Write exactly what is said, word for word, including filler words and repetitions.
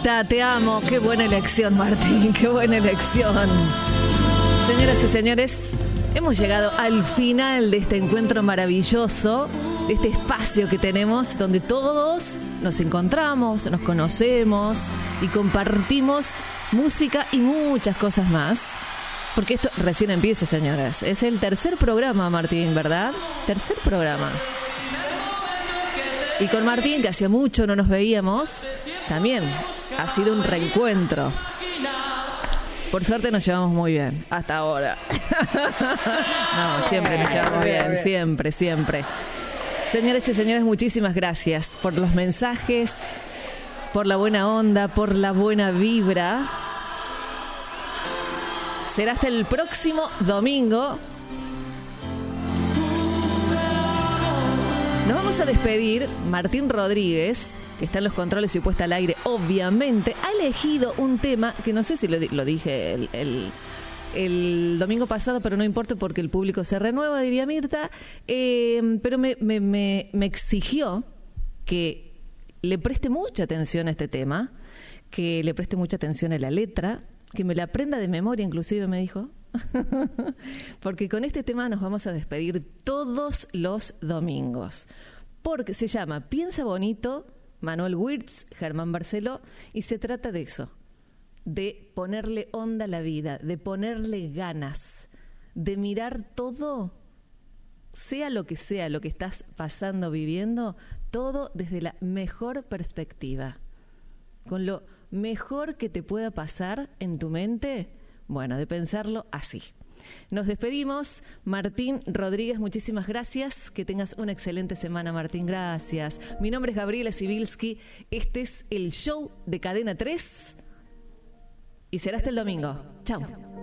Mamita, te amo. Qué buena elección, Martín, qué buena elección. Señoras y señores, hemos llegado al final de este encuentro maravilloso, de este espacio que tenemos donde todos nos encontramos, nos conocemos y compartimos música y muchas cosas más. Porque esto recién empieza, señoras. Es el tercer programa, Martín, ¿verdad? Tercer programa. Y con Martín, que hacía mucho no nos veíamos, también ha sido un reencuentro. Por suerte nos llevamos muy bien, hasta ahora. No, siempre nos llevamos bien, siempre, siempre. Señores y señores, muchísimas gracias por los mensajes, por la buena onda, por la buena vibra. Será hasta el próximo domingo. Nos vamos a despedir. Martín Rodríguez, que está en los controles y puesta al aire, obviamente, ha elegido un tema que no sé si lo, lo dije el, el, el domingo pasado, pero no importa porque el público se renueva, diría Mirta. Eh, pero me, me, me, me exigió que le preste mucha atención a este tema, que le preste mucha atención a la letra, que me la aprenda de memoria, inclusive me dijo. Porque con este tema nos vamos a despedir todos los domingos. Porque se llama Piensa Bonito, Manuel Wirtz, Germán Barceló, y se trata de eso, de ponerle onda a la vida, de ponerle ganas, de mirar todo, sea lo que sea lo que estás pasando, viviendo, todo desde la mejor perspectiva, con lo mejor que te pueda pasar en tu mente, bueno, de pensarlo así. Nos despedimos. Martín Rodríguez, muchísimas gracias. Que tengas una excelente semana, Martín. Gracias. Mi nombre es Gabriela Sibilski. Este es el show de Cadena tres y será hasta el domingo. Chao.